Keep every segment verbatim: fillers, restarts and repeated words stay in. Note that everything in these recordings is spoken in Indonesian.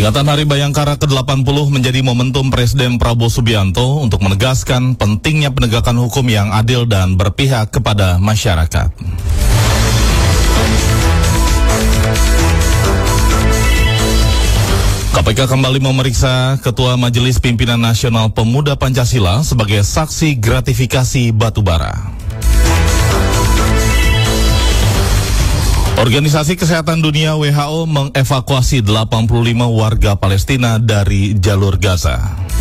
Peringatan Hari Bayangkara ke delapan puluh menjadi momentum Presiden Prabowo Subianto untuk menegaskan pentingnya penegakan hukum yang adil dan berpihak kepada masyarakat. K P K kembali memeriksa Ketua Majelis Pimpinan Nasional Pemuda Pancasila sebagai saksi gratifikasi batubara. Organisasi Kesehatan Dunia W H O mengevakuasi delapan puluh lima warga Palestina dari jalur Gaza.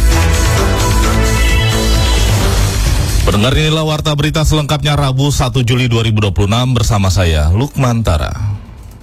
Pendengar, inilah warta berita selengkapnya Rabu satu Juli dua ribu dua puluh enam bersama saya Lukman Tara.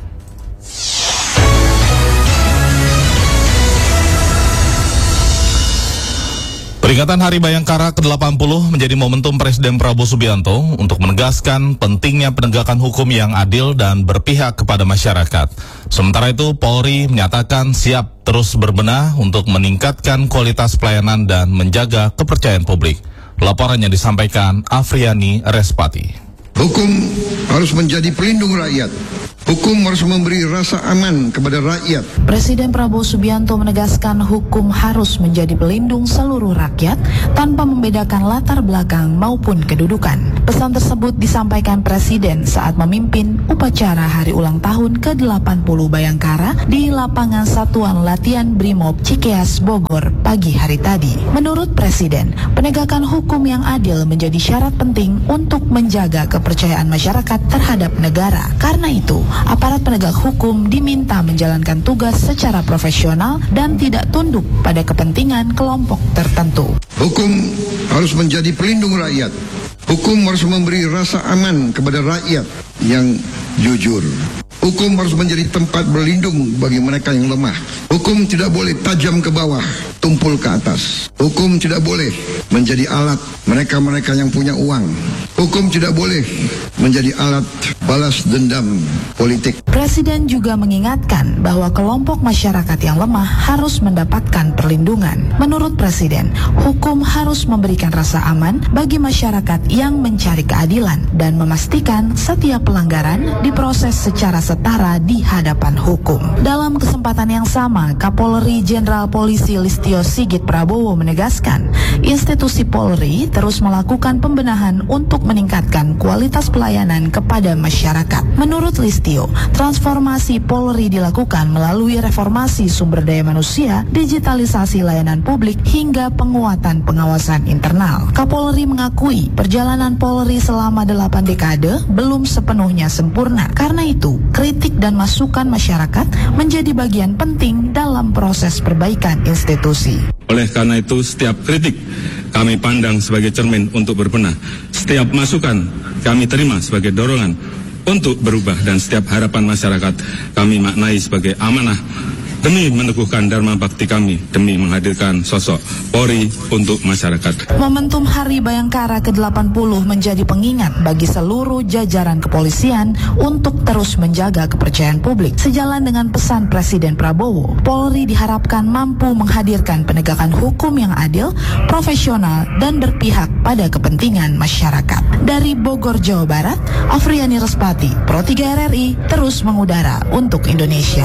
Peringatan Hari Bayangkara ke delapan puluh menjadi momentum Presiden Prabowo Subianto untuk menegaskan pentingnya penegakan hukum yang adil dan berpihak kepada masyarakat. Sementara itu, Polri menyatakan siap terus berbenah untuk meningkatkan kualitas pelayanan dan menjaga kepercayaan publik. Laporannya disampaikan Afriani Respati. Hukum harus menjadi pelindung rakyat. Hukum harus memberi rasa aman kepada rakyat. Presiden Prabowo Subianto menegaskan hukum harus menjadi pelindung seluruh rakyat tanpa membedakan latar belakang maupun kedudukan. Pesan tersebut disampaikan Presiden saat memimpin upacara hari ulang tahun ke delapan puluh Bayangkara di lapangan Satuan Latihan Brimob Cikeas, Bogor pagi hari tadi. Menurut Presiden, penegakan hukum yang adil menjadi syarat penting untuk menjaga kepercayaan masyarakat terhadap negara. Karena itu, aparat penegak hukum diminta menjalankan tugas secara profesional dan tidak tunduk pada kepentingan kelompok tertentu. Hukum harus menjadi pelindung rakyat. Hukum harus memberi rasa aman kepada rakyat yang jujur. Hukum harus menjadi tempat berlindung bagi mereka yang lemah. Hukum tidak boleh tajam ke bawah, tumpul ke atas. Hukum tidak boleh menjadi alat mereka-mereka yang punya uang. Hukum tidak boleh menjadi alat balas dendam politik. Presiden juga mengingatkan bahwa kelompok masyarakat yang lemah harus mendapatkan perlindungan. Menurut Presiden, hukum harus memberikan rasa aman bagi masyarakat yang mencari keadilan dan memastikan setiap pelanggaran diproses secara setara di hadapan hukum. Dalam kesempatan yang sama, Kapolri Jenderal Polisi Listio Sigit Prabowo menegaskan, institusi Polri terus melakukan pembenahan untuk meningkatkan kualitas pelayanan kepada masyarakat. Menurut Listio, transformasi Polri dilakukan melalui reformasi sumber daya manusia, digitalisasi layanan publik, hingga penguatan pengawasan internal. Kapolri mengakui perjalanan Polri selama delapan dekade belum sepenuhnya sempurna. Karena itu, kritik dan masukan masyarakat menjadi bagian penting dalam proses perbaikan institusi. Oleh karena itu, setiap kritik kami pandang sebagai cermin untuk berbenah. Setiap masukan kami terima sebagai dorongan untuk berubah, dan setiap harapan masyarakat kami maknai sebagai amanah demi meneguhkan dharma bakti kami, demi menghadirkan sosok Polri untuk masyarakat. Momentum Hari Bayangkara ke delapan puluh menjadi pengingat bagi seluruh jajaran kepolisian untuk terus menjaga kepercayaan publik. Sejalan dengan pesan Presiden Prabowo, Polri diharapkan mampu menghadirkan penegakan hukum yang adil, profesional, dan berpihak pada kepentingan masyarakat. Dari Bogor, Jawa Barat, Afriani Respati, Pro tiga R R I, terus mengudara untuk Indonesia.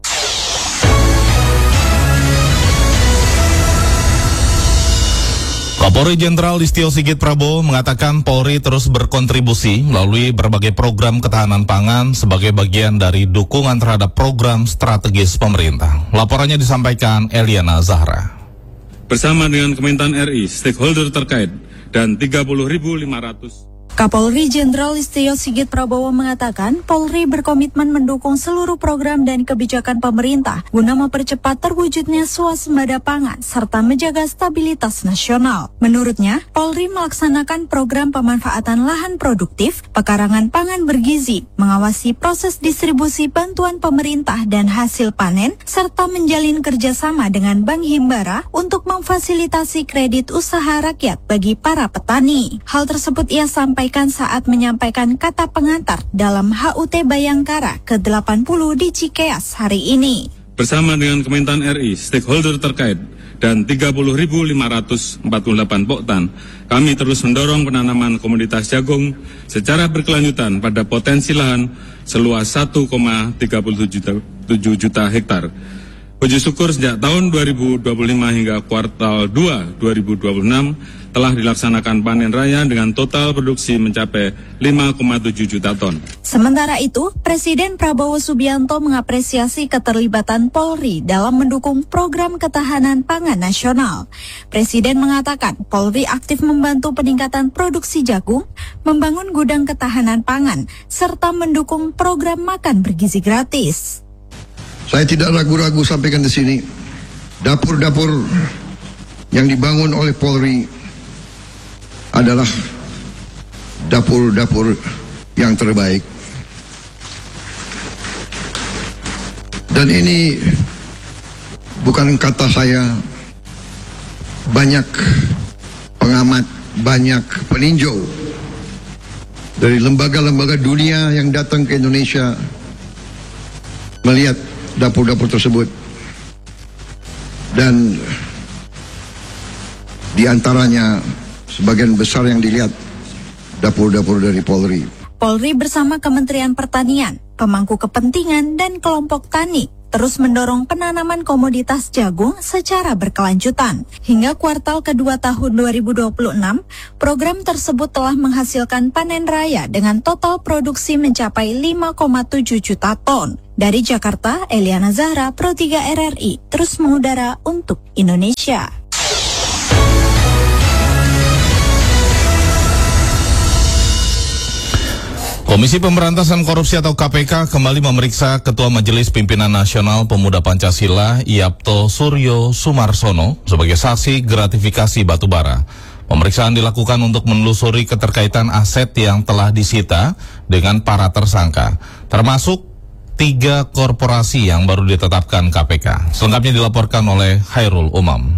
Kapolri Jenderal Listio Sigit Prabowo mengatakan Polri terus berkontribusi melalui berbagai program ketahanan pangan sebagai bagian dari dukungan terhadap program strategis pemerintah. Laporannya disampaikan Eliana Zahra. Bersama dengan Kementan R I, stakeholder terkait, dan tiga puluh ribu lima ratus Kapolri Jenderal Listio Sigit Prabowo mengatakan Polri berkomitmen mendukung seluruh program dan kebijakan pemerintah guna mempercepat terwujudnya swasembada pangan serta menjaga stabilitas nasional. Menurutnya, Polri melaksanakan program pemanfaatan lahan produktif, pekarangan pangan bergizi, mengawasi proses distribusi bantuan pemerintah dan hasil panen, serta menjalin kerjasama dengan Bank Himbara untuk memfasilitasi kredit usaha rakyat bagi para petani. Hal tersebut ia sampaikan saat menyampaikan kata pengantar dalam H U T Bayangkara ke delapan puluh di Cikeas hari ini. Bersama dengan Kementan R I, stakeholder terkait, dan tiga puluh ribu lima ratus empat puluh delapan poktan, kami terus mendorong penanaman komoditas jagung secara berkelanjutan pada potensi lahan seluas satu koma tiga tujuh juta hektar. Puji syukur sejak tahun dua ribu dua puluh lima hingga kuartal dua dua ribu dua puluh enam telah dilaksanakan panen raya dengan total produksi mencapai lima koma tujuh juta ton. Sementara itu, Presiden Prabowo Subianto mengapresiasi keterlibatan Polri dalam mendukung program ketahanan pangan nasional. Presiden mengatakan Polri aktif membantu peningkatan produksi jagung, membangun gudang ketahanan pangan, serta mendukung program makan bergizi gratis. Saya tidak ragu-ragu sampaikan di sini, dapur-dapur yang dibangun oleh Polri adalah dapur-dapur yang terbaik. Dan ini bukan kata saya, banyak pengamat, banyak peninjau dari lembaga-lembaga dunia yang datang ke Indonesia melihat dapur-dapur tersebut, dan diantaranya sebagian besar yang dilihat dapur-dapur dari Polri. Polri bersama Kementerian Pertanian, pemangku kepentingan, dan kelompok tani terus mendorong penanaman komoditas jagung secara berkelanjutan. Hingga kuartal kedua tahun dua ribu dua puluh enam, program tersebut telah menghasilkan panen raya dengan total produksi mencapai lima koma tujuh juta ton. Dari Jakarta, Eliana Zahra, Pro tiga R R I, terus mengudara untuk Indonesia. Komisi Pemberantasan Korupsi atau K P K kembali memeriksa Ketua Majelis Pimpinan Nasional Pemuda Pancasila Yapto Suryo Sumarsono sebagai saksi gratifikasi batubara. Pemeriksaan dilakukan untuk menelusuri keterkaitan aset yang telah disita dengan para tersangka, termasuk tiga korporasi yang baru ditetapkan K P K. Selengkapnya dilaporkan oleh Khairul Umam.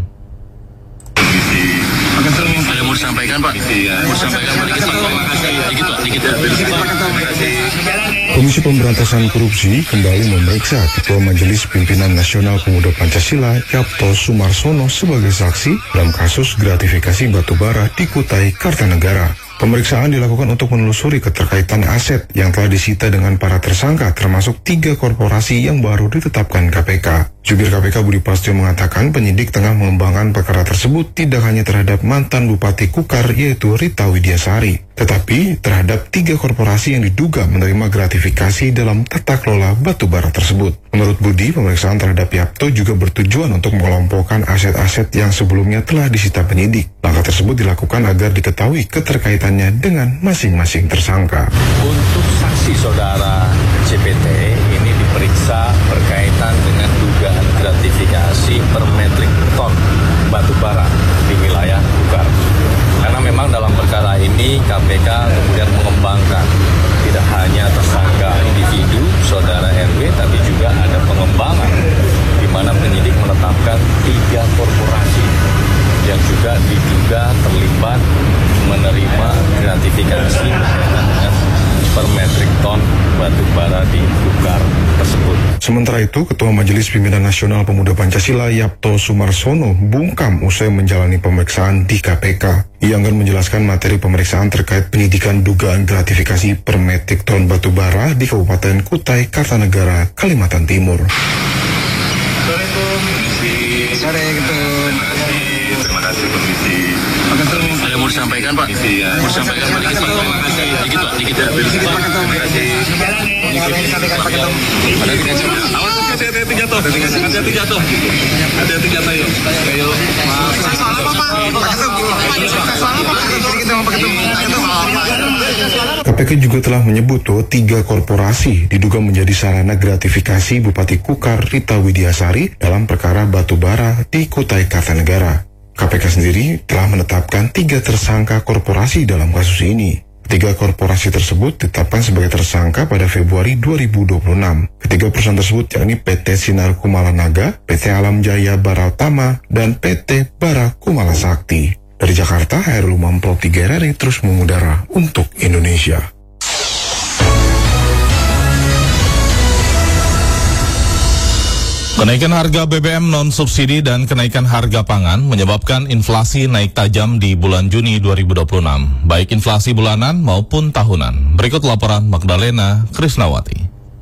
Ada mau disampaikan Pak? Mau disampaikan Pak? Dikit Pak, dikit Pak. Komisi Pemberantasan Korupsi kembali memeriksa Ketua Majelis Pimpinan Nasional Pemuda Pancasila Yapto Sumarsono sebagai saksi dalam kasus gratifikasi batubara di Kutai Kartanegara. Pemeriksaan dilakukan untuk menelusuri keterkaitan aset yang telah disita dengan para tersangka, termasuk tiga korporasi yang baru ditetapkan K P K. Jubir K P K Budi Prasetyo mengatakan penyidik tengah mengembangkan perkara tersebut tidak hanya terhadap mantan Bupati Kukar yaitu Rita Widiasari, tetapi terhadap tiga korporasi yang diduga menerima gratifikasi dalam tata kelola batubara tersebut. Menurut Budi, pemeriksaan terhadap Yapto juga bertujuan untuk mengelompokkan aset-aset yang sebelumnya telah disita penyidik. Langkah tersebut dilakukan agar diketahui keterkaitannya dengan masing-masing tersangka. Untuk saksi saudara C P T ini diperiksa berkaitan dengan dugaan gratifikasi per metrik ton batubara di wilayah Kukar. Karena memang dalam perkara ini K P K kemudian mengembangkan tidak hanya tersangka individu saudara R W, tapi juga ada pengembangan di mana penyidik menetapkan tiga korporasi yang juga diduga terlibat menerima gratifikasi berkaitan dengan per metrik ton batu bara di Kukar tersebut. Sementara itu, Ketua Majelis Pimpinan Nasional Pemuda Pancasila Yapto Sumarsono bungkam usai menjalani pemeriksaan di K P K. Ia akan menjelaskan materi pemeriksaan terkait penyidikan dugaan gratifikasi per metrik ton batu bara di Kabupaten Kutai Kartanegara, Kalimantan Timur. Sore gitu. Terima kasih Komisi. Ada mau disampaikan Pak? Mau disampaikan Pak? Dikit Pak. Dikit Pak. Dikit ya. Terima kasih. Awas hati-hati jatuh. Hati-hati jatuh. Hati-hati jatuh yuk. Ayo. Soal apa Pak? K P K juga telah menyebut bahwa tiga korporasi diduga menjadi sarana gratifikasi Bupati Kukar Rita Widiasari dalam perkara batubara di Kutai Kartanegara. K P K sendiri telah menetapkan tiga tersangka korporasi dalam kasus ini. Tiga korporasi tersebut ditetapkan sebagai tersangka pada Februari dua ribu dua puluh enam. Ketiga perusahaan tersebut yakni P T Sinar Kumala Naga, P T Alam Jaya Baratama, dan P T Bara Kumala Sakti. Dari Jakarta, Khairul Umam, Pro tiga R R I terus mengudara untuk Indonesia. Kenaikan harga B B M non-subsidi dan kenaikan harga pangan menyebabkan inflasi naik tajam di bulan Juni dua ribu dua puluh enam, baik inflasi bulanan maupun tahunan. Berikut laporan Magdalena Krisnawati.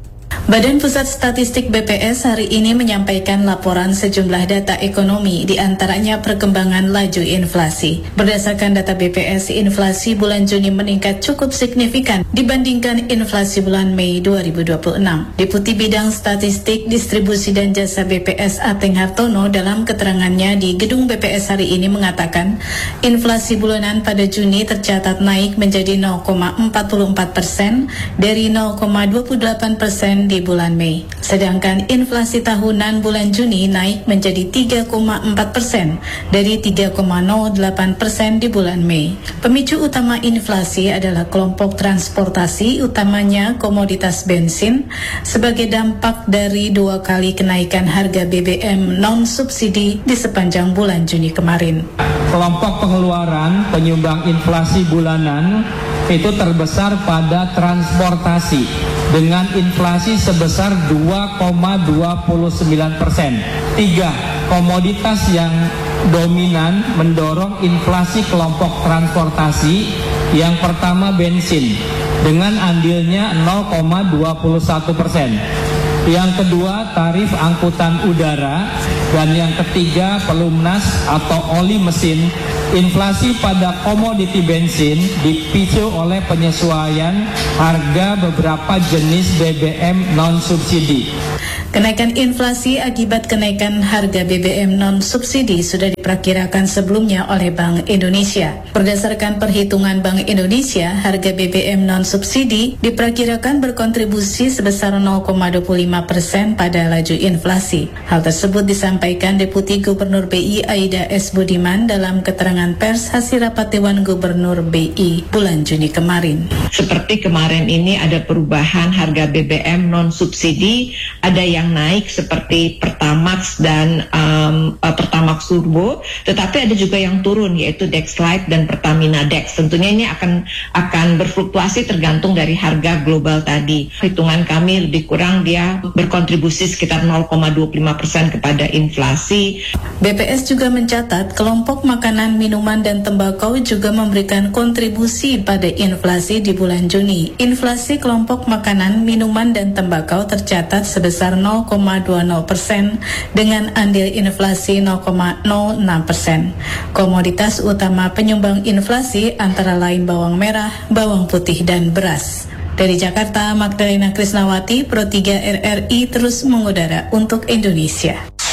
Badan Pusat Statistik B P S hari ini menyampaikan laporan sejumlah data ekonomi, di antaranya perkembangan laju inflasi. Berdasarkan data B P S, inflasi bulan Juni meningkat cukup signifikan dibandingkan inflasi bulan Mei dua ribu dua puluh enam. Deputi Bidang Statistik, Distribusi dan Jasa B P S Ateng Hartono dalam keterangannya di gedung B P S hari ini mengatakan, inflasi bulanan pada Juni tercatat naik menjadi nol koma empat empat persen dari nol koma dua delapan persen di bulan Mei. Sedangkan inflasi tahunan bulan Juni naik menjadi tiga koma empat persen dari tiga koma nol delapan persen di bulan Mei. Pemicu utama inflasi adalah kelompok transportasi, utamanya komoditas bensin, sebagai dampak dari dua kali kenaikan harga B B M non-subsidi di sepanjang bulan Juni kemarin. Kelompok pengeluaran penyumbang inflasi bulanan itu terbesar pada transportasi dengan inflasi sebesar dua koma dua sembilan persen. Tiga, komoditas yang dominan mendorong inflasi kelompok transportasi. Yang pertama bensin dengan andilnya nol koma dua satu persen. Yang kedua tarif angkutan udara, dan yang ketiga pelumnas atau oli mesin. Inflasi pada komoditi bensin dipicu oleh penyesuaian harga beberapa jenis B B M non-subsidi. Kenaikan inflasi akibat kenaikan harga B B M non-subsidi sudah diperkirakan sebelumnya oleh Bank Indonesia. Berdasarkan perhitungan Bank Indonesia, harga B B M non-subsidi diperkirakan berkontribusi sebesar nol koma dua lima persen pada laju inflasi. Hal tersebut disampaikan Deputi Gubernur B I Aida S. Budiman dalam keterangan pers hasil rapat Dewan Gubernur B I bulan Juni kemarin. Seperti kemarin ini ada perubahan harga B B M non-subsidi, ada yang yang naik seperti Pertamax dan um, uh, Pertamax Turbo, tetapi ada juga yang turun yaitu Dexlite dan Pertamina Dex. Tentunya ini akan akan berfluktuasi tergantung dari harga global tadi. Hitungan kami lebih kurang dia berkontribusi sekitar nol koma dua lima persen kepada inflasi. B P S juga mencatat kelompok makanan, minuman, dan tembakau juga memberikan kontribusi pada inflasi di bulan Juni. Inflasi kelompok makanan, minuman, dan tembakau tercatat sebesar nol koma dua nol persen dengan andil inflasi nol koma nol enam persen. Komoditas utama penyumbang inflasi antara lain bawang merah, bawang putih, dan beras. Dari Jakarta, Magdalena Krisnawati, Pro tiga R R I terus mengudara untuk Indonesia.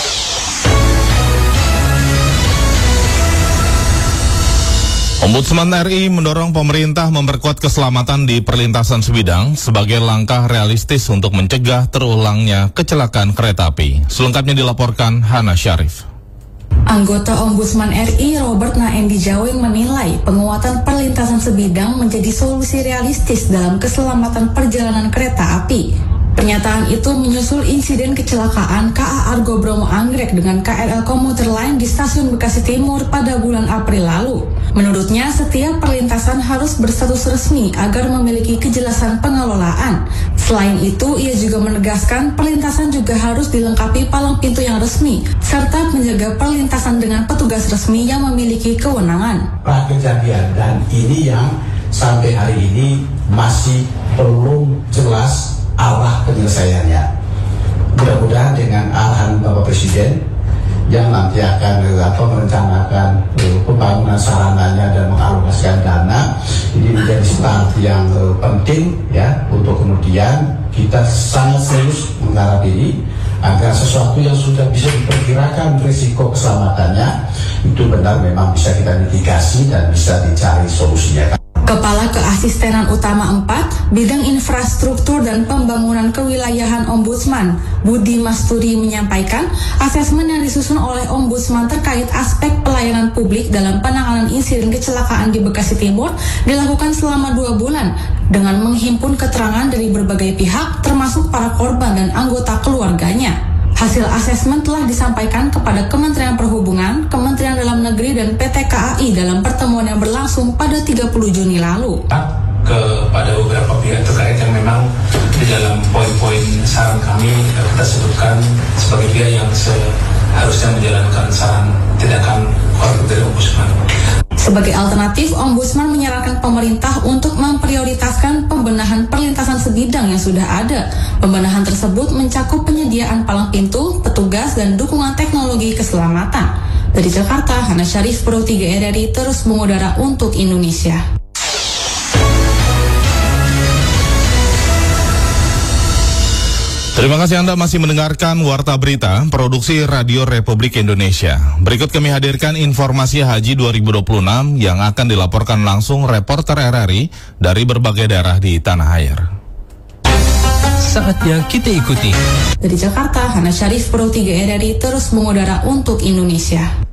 Ombudsman R I mendorong pemerintah memperkuat keselamatan di perlintasan sebidang sebagai langkah realistis untuk mencegah terulangnya kecelakaan kereta api. Selengkapnya dilaporkan Hana Syarif. Anggota Ombudsman R I Robert Naendi Jaweng menilai penguatan perlintasan sebidang menjadi solusi realistis dalam keselamatan perjalanan kereta api. Pernyataan itu menyusul insiden kecelakaan K A Argo Bromo Anggrek dengan K R L Komuter Line di Stasiun Bekasi Timur pada bulan April lalu. Menurutnya, setiap perlintasan harus berstatus resmi agar memiliki kejelasan pengelolaan. Selain itu, ia juga menegaskan perlintasan juga harus dilengkapi palang pintu yang resmi, serta menjaga perlintasan dengan petugas resmi yang memiliki kewenangan. Pra kejadian, dan ini yang sampai hari ini masih belum jelas arah penyelesaiannya. Mudah-mudahan dengan arahan Bapak Presiden yang nanti akan apa, merencanakan uh, pembangunan sarananya dan mengalokasikan dana, ini menjadi start yang uh, penting ya untuk kemudian kita sangat serius menggarap ini agar sesuatu yang sudah bisa diperkirakan risiko keselamatannya itu benar memang bisa kita mitigasi dan bisa dicari solusinya. Kepala Keasistenan Utama empat, Bidang Infrastruktur dan Pembangunan Kewilayahan Ombudsman, Budi Masturi menyampaikan, asesmen yang disusun oleh Ombudsman terkait aspek pelayanan publik dalam penanganan insiden kecelakaan di Bekasi Timur dilakukan selama dua bulan dengan menghimpun keterangan dari berbagai pihak termasuk para korban dan anggota keluarganya. Hasil asesmen telah disampaikan kepada Kementerian Perhubungan, Kementerian Dalam Negeri, dan P T K A I dalam pertemuan yang berlangsung pada tiga puluh Juni lalu. Kepada beberapa pihak terkait yang memang di dalam poin-poin saran kami kita sebutkan sebagai pihak yang seharusnya menjalankan saran tindakan korektif dari Ombudsman. Sebagai alternatif, Ombudsman menyarankan pemerintah untuk memprioritaskan pembenahan perlintasan sebidang yang yang sudah ada. Pembenahan tersebut mencakup penyediaan palang pintu, petugas, dan dukungan teknologi keselamatan. Dari Jakarta, Hana Syarif, Pro tiga R R I terus mengudara untuk Indonesia. Terima kasih Anda masih mendengarkan Warta Berita, Produksi Radio Republik Indonesia. Berikut kami hadirkan informasi Haji dua ribu dua puluh enam yang akan dilaporkan langsung reporter R R I dari berbagai daerah di tanah air. Saatnya kita ikuti. Dari Jakarta, Hana Syarif, Pro tiga R R I terus mengudara untuk Indonesia.